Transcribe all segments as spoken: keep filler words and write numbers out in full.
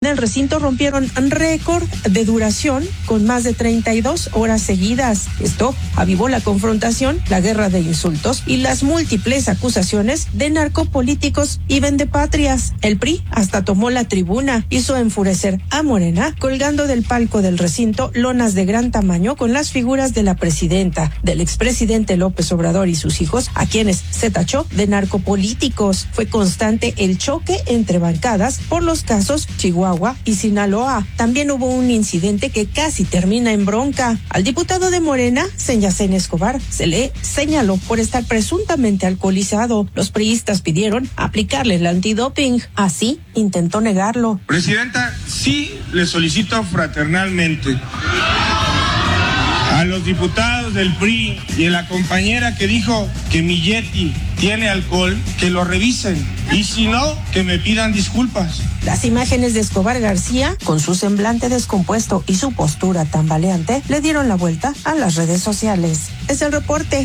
el recinto rompieron récord de duración con más de treinta y dos horas seguidas. Esto avivó la confrontación, la guerra de insultos y las múltiples acusaciones de narcopolíticos y vendepatrias. El P R I hasta tomó la tribuna, hizo enfurecer a Morena, colgando del palco del recinto lonas de gran tamaño con las figuras de la presidenta, del expresidente López Obrador y sus hijos, a quienes se tachó de narcopolíticos. Fue constante el choque entre bancadas por los casos Chihuahua y Sinaloa. También hubo un incidente que casi termina en bronca. Al diputado de Morena, Senyacén Escobar, se le señaló por estar presuntamente alcoholizado. Los priistas pidieron aplicarle el antidoping. Así intentó negarlo. Presidenta, sí le solicito fraternalmente a los diputados del P R I y a la compañera que dijo que mi Yeti tiene alcohol, que lo revisen, y si no, que me pidan disculpas. Las imágenes de Escobar García, con su semblante descompuesto y su postura tambaleante, le dieron la vuelta a las redes sociales. Es el reporte.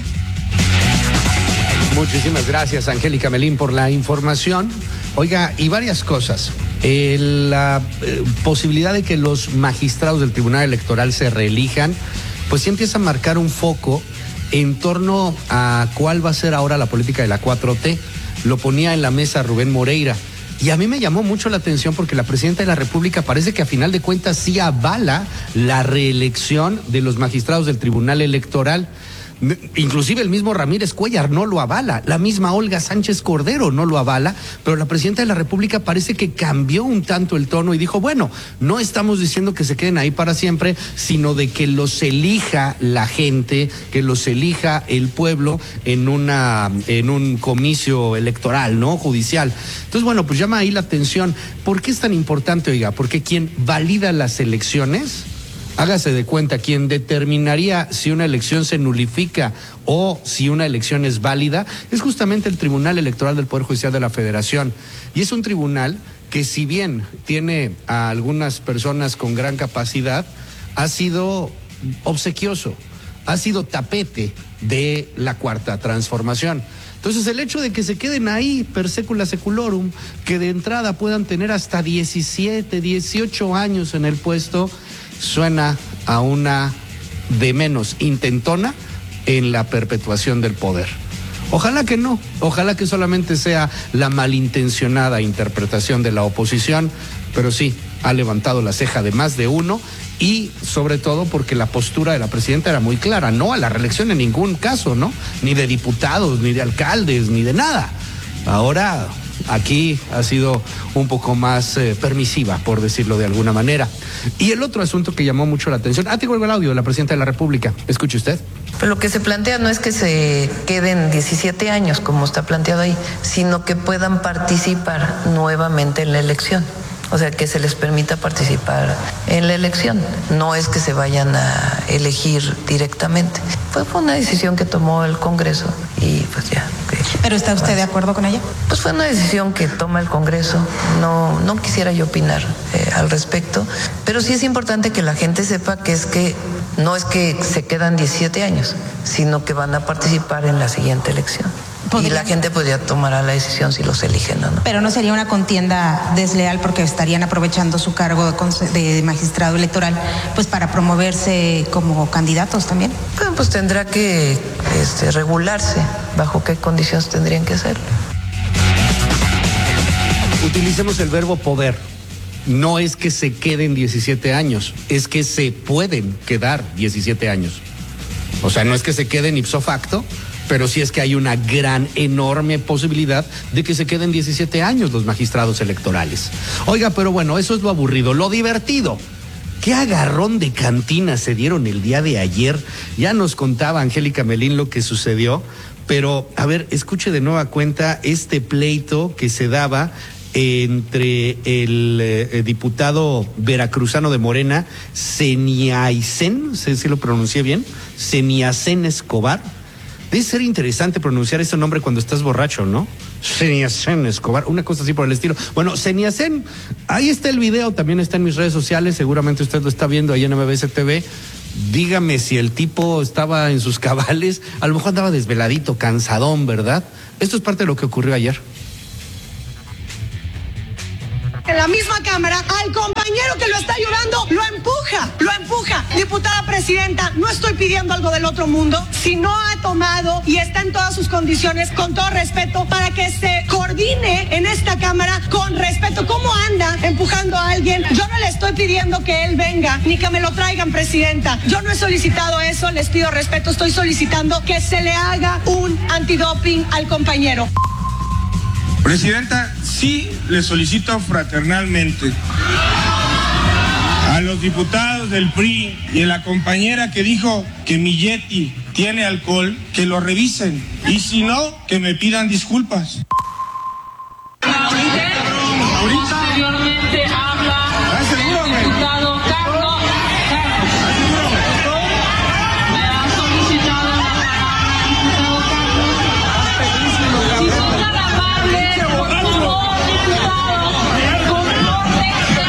Muchísimas gracias, Angélica Melín, por la información. Oiga, y varias cosas. Eh, la eh, posibilidad de que los magistrados del Tribunal Electoral se reelijan, pues sí empieza a marcar un foco en torno a cuál va a ser ahora la política de la cuatro T. Lo ponía en la mesa Rubén Moreira. Y a mí me llamó mucho la atención porque la presidenta de la República parece que a final de cuentas sí avala la reelección de los magistrados del Tribunal Electoral. Inclusive el mismo Ramírez Cuellar no lo avala, la misma Olga Sánchez Cordero no lo avala, pero la presidenta de la República parece que cambió un tanto el tono y dijo, bueno, no estamos diciendo que se queden ahí para siempre, sino de que los elija la gente, que los elija el pueblo en una en un comicio electoral, ¿no? Judicial. Entonces, bueno, pues llama ahí la atención. ¿Por qué es tan importante, oiga? Porque quien valida las elecciones, hágase de cuenta, quien determinaría si una elección se nulifica o si una elección es válida, es justamente el Tribunal Electoral del Poder Judicial de la Federación. Y es un tribunal que, si bien tiene a algunas personas con gran capacidad, ha sido obsequioso, ha sido tapete de la Cuarta Transformación. Entonces, el hecho de que se queden ahí per secula seculorum, que de entrada puedan tener hasta diecisiete, dieciocho años en el puesto, suena a una de menos intentona en la perpetuación del poder. Ojalá que no, ojalá que solamente sea la malintencionada interpretación de la oposición, pero sí, ha levantado la ceja de más de uno y sobre todo porque la postura de la presidenta era muy clara, no a la reelección en ningún caso, ¿no? Ni de diputados, ni de alcaldes, ni de nada. Ahora aquí ha sido un poco más eh, permisiva, por decirlo de alguna manera. Y el otro asunto que llamó mucho la atención, ah, tengo el audio de la presidenta de la República, escuche usted. Pero lo que se plantea no es que se queden diecisiete años, como está planteado ahí, sino que puedan participar nuevamente en la elección. O sea, que se les permita participar en la elección. No es que se vayan a elegir directamente. Fue, fue una decisión que tomó el Congreso y pues ya. ¿Pero está usted de acuerdo con ella? Pues fue una decisión que toma el Congreso. No, no quisiera yo opinar eh, al respecto. Pero sí es importante que la gente sepa que es que no es que se quedan diecisiete años, sino que van a participar en la siguiente elección. Y la gente podría tomar la decisión si los eligen o no. Pero no sería una contienda desleal porque estarían aprovechando su cargo de magistrado electoral pues para promoverse como candidatos también. Bueno, pues tendrá que este, regularse bajo qué condiciones tendrían que hacerlo. Utilicemos el verbo poder. No es que se queden diecisiete años, es que se pueden quedar diecisiete años. O sea, no es que se queden ipso facto, pero sí es que hay una gran, enorme posibilidad de que se queden diecisiete años los magistrados electorales. Oiga, pero bueno, eso es lo aburrido. Lo divertido, ¿qué agarrón de cantina se dieron el día de ayer? Ya nos contaba Angélica Melín lo que sucedió, pero a ver, escuche de nueva cuenta este pleito que se daba entre el eh, diputado veracruzano de Morena, Senyacén, no sé si lo pronuncié bien, Senyacén Escobar. Debe ser interesante pronunciar ese nombre cuando estás borracho, ¿no? Senyacén Escobar, una cosa así por el estilo. Bueno, Senyacén, ahí está el video, también está en mis redes sociales, seguramente usted lo está viendo ahí en M B S T V. Dígame si el tipo estaba en sus cabales, a lo mejor andaba desveladito, cansadón, ¿verdad? Esto es parte de lo que ocurrió ayer. En la misma cámara al compañero Diputada presidenta, no estoy pidiendo algo del otro mundo. Si no ha tomado y está en todas sus condiciones, con todo respeto, para que se coordine en esta Cámara con respeto. ¿Cómo anda empujando a alguien? Yo no le estoy pidiendo que él venga, ni que me lo traigan, presidenta. Yo no he solicitado eso, les pido respeto. Estoy solicitando que se le haga un antidoping al compañero. Presidenta, sí le solicito fraternalmente a los diputados del P R I y a la compañera que dijo que mi Yeti tiene alcohol, que lo revisen. Y si no, que me pidan disculpas. Posteriormente habla el diputado Carlos. Me ha solicitado la palabra el diputado Carlos. Si fueran amables, por favor, diputados, compórtense.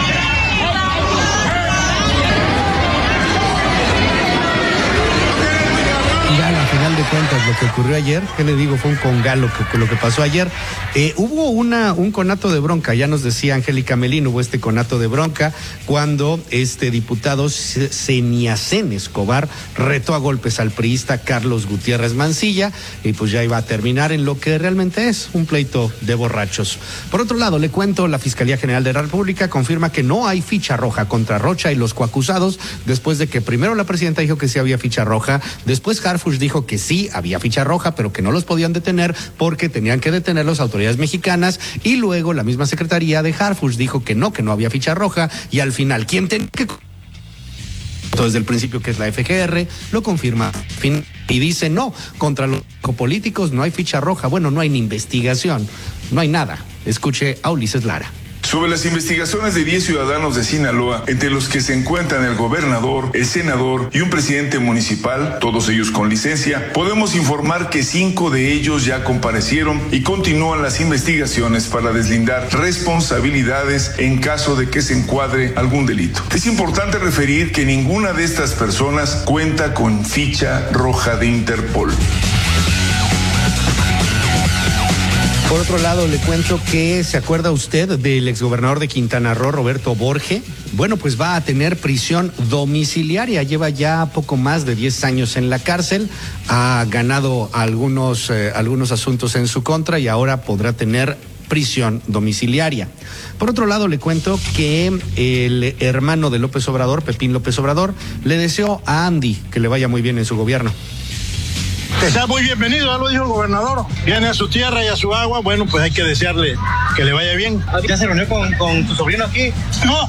Gala, a final de cuentas, lo que ocurrió ayer, ¿qué le digo? Fue un congalo que, lo que pasó ayer. Eh, hubo una, un conato de bronca, ya nos decía Angélica Melín, hubo este conato de bronca cuando este diputado Seniacén Escobar retó a golpes al priista Carlos Gutiérrez Mancilla y pues ya iba a terminar en lo que realmente es un pleito de borrachos. Por otro lado, le cuento, la Fiscalía General de la República confirma que no hay ficha roja contra Rocha y los coacusados después de que primero la presidenta dijo que sí había ficha roja, después Harfuch dijo que sí había ficha roja, pero que no los podían detener porque tenían que detener las autoridades mexicanas, y luego la misma secretaría de Harfuch dijo que no, que no había ficha roja, y al final, ¿quién tenía que...? Desde el principio, que es la F G R, lo confirma y dice no, contra los políticos no hay ficha roja, bueno, no hay ni investigación, no hay nada. Escuche a Ulises Lara. Sobre las investigaciones de diez ciudadanos de Sinaloa, entre los que se encuentran el gobernador, el senador y un presidente municipal, todos ellos con licencia, podemos informar que cinco de ellos ya comparecieron y continúan las investigaciones para deslindar responsabilidades en caso de que se encuadre algún delito. Es importante referir que ninguna de estas personas cuenta con ficha roja de Interpol. Por otro lado, le cuento que, ¿se acuerda usted del exgobernador de Quintana Roo, Roberto Borge? Bueno, pues va a tener prisión domiciliaria, lleva ya poco más de diez años en la cárcel, ha ganado algunos, eh, algunos asuntos en su contra y ahora podrá tener prisión domiciliaria. Por otro lado, le cuento que el hermano de López Obrador, Pepín López Obrador, le deseó a Andy que le vaya muy bien en su gobierno. Que sea muy bienvenido, ya lo dijo el gobernador. Viene a su tierra y a su agua, bueno, pues hay que desearle que le vaya bien. ¿Ya se reunió con, con tu sobrino aquí? No.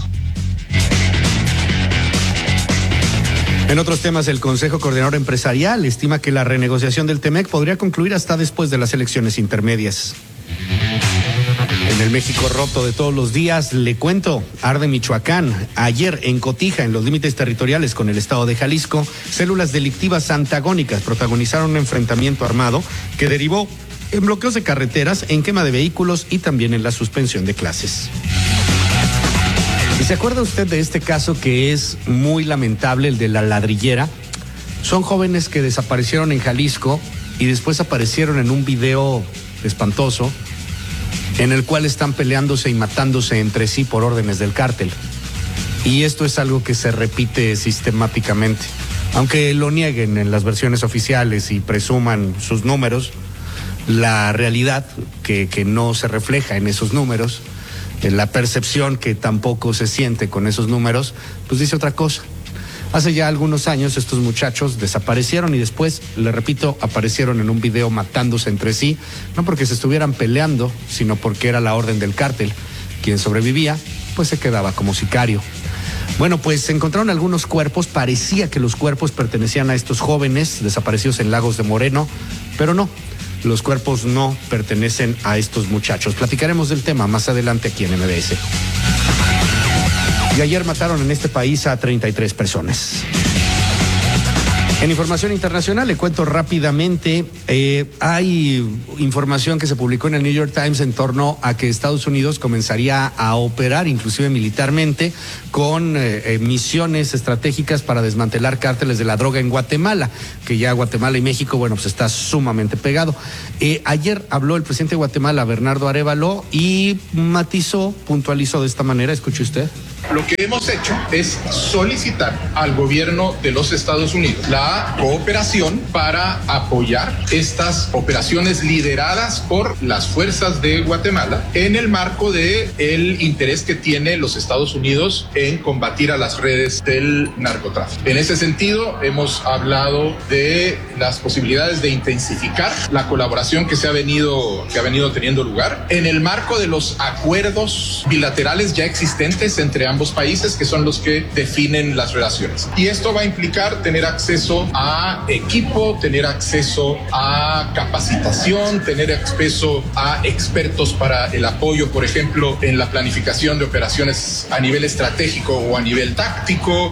En otros temas, el Consejo Coordinador Empresarial estima que la renegociación del Temec podría concluir hasta después de las elecciones intermedias. En el México roto de todos los días, le cuento, arde Michoacán. Ayer en Cotija, en los límites territoriales con el estado de Jalisco, células delictivas antagónicas protagonizaron un enfrentamiento armado que derivó en bloqueos de carreteras, en quema de vehículos y también en la suspensión de clases. ¿Y se acuerda usted de este caso que es muy lamentable, el de la ladrillera? Son jóvenes que desaparecieron en Jalisco y después aparecieron en un video espantoso en el cual están peleándose y matándose entre sí por órdenes del cártel. Y esto es algo que se repite sistemáticamente. Aunque lo nieguen en las versiones oficiales y presuman sus números, la realidad que, que no se refleja en esos números, en la percepción que tampoco se siente con esos números, pues dice otra cosa. Hace ya algunos años estos muchachos desaparecieron y después, le repito, aparecieron en un video matándose entre sí, no porque se estuvieran peleando, sino porque era la orden del cártel. Quien sobrevivía, pues se quedaba como sicario. Bueno, pues se encontraron algunos cuerpos, parecía que los cuerpos pertenecían a estos jóvenes desaparecidos en Lagos de Moreno, pero no, los cuerpos no pertenecen a estos muchachos. Platicaremos del tema más adelante aquí en M B S. Y ayer mataron en este país a treinta y tres personas. En información internacional, le cuento rápidamente, eh, hay información que se publicó en el New York Times en torno a que Estados Unidos comenzaría a operar, inclusive militarmente, con eh, eh, misiones estratégicas para desmantelar cárteles de la droga en Guatemala, que ya Guatemala y México, bueno, pues está sumamente pegado. Eh, ayer habló el presidente de Guatemala, Bernardo Arévalo, y matizó, puntualizó de esta manera, escuche usted. Lo que hemos hecho es solicitar al gobierno de los Estados Unidos la cooperación para apoyar estas operaciones lideradas por las fuerzas de Guatemala en el marco de el interés que tiene los Estados Unidos en combatir a las redes del narcotráfico. En ese sentido, hemos hablado de las posibilidades de intensificar la colaboración que se ha venido, que ha venido teniendo lugar en el marco de los acuerdos bilaterales ya existentes entre ambos países, que son los que definen las relaciones. Y esto va a implicar tener acceso a equipo, tener acceso a capacitación, tener acceso a expertos para el apoyo, por ejemplo, en la planificación de operaciones a nivel estratégico o a nivel táctico.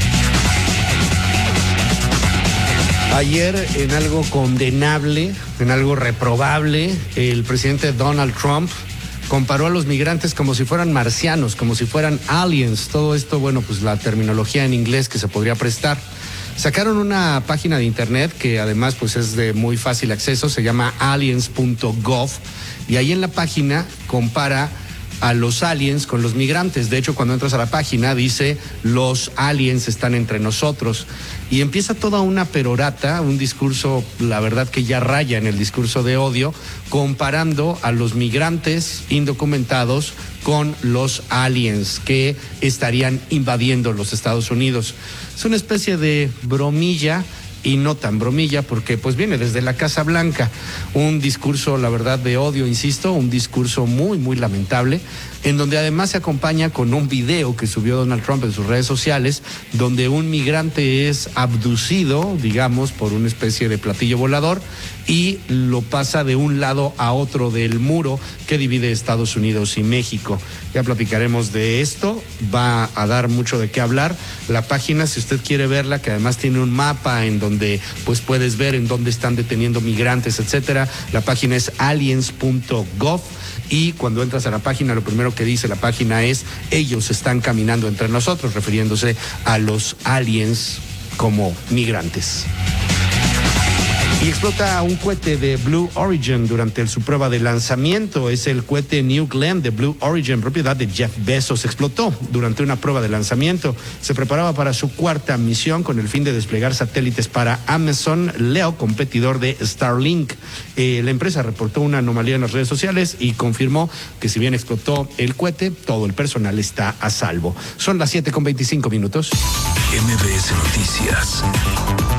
Ayer, en algo condenable, en algo reprobable, el presidente Donald Trump comparó a los migrantes como si fueran marcianos, como si fueran aliens. Todo esto, bueno, pues la terminología en inglés que se podría prestar. Sacaron una página de internet que además pues es de muy fácil acceso, se llama aliens punto gov, y ahí en la página compara a los aliens con los migrantes. De hecho, cuando entras a la página dice los aliens están entre nosotros, y empieza toda una perorata, un discurso, la verdad que ya raya en el discurso de odio, comparando a los migrantes indocumentados con los aliens que estarían invadiendo los Estados Unidos. Es una especie de bromilla, y no tan bromilla, porque pues viene desde la Casa Blanca, un discurso, la verdad, de odio, insisto, un discurso muy, muy lamentable, en donde además se acompaña con un video que subió Donald Trump en sus redes sociales, donde un migrante es abducido, digamos, por una especie de platillo volador, y lo pasa de un lado a otro del muro que divide Estados Unidos y México. Ya platicaremos de esto, va a dar mucho de qué hablar. La página, si usted quiere verla, que además tiene un mapa en donde pues puedes ver en dónde están deteniendo migrantes, etcétera. La página es aliens punto gov, y cuando entras a la página, lo primero que dice la página es: ellos están caminando entre nosotros, refiriéndose a los aliens como migrantes. Y explota un cohete de Blue Origin durante su prueba de lanzamiento. Es el cohete New Glenn de Blue Origin, propiedad de Jeff Bezos. Explotó durante una prueba de lanzamiento. Se preparaba para su cuarta misión con el fin de desplegar satélites para Amazon Leo, competidor de Starlink. Eh, la empresa reportó una anomalía en las redes sociales y confirmó que si bien explotó el cohete, todo el personal está a salvo. Son las siete con veinticinco minutos. M B S Noticias.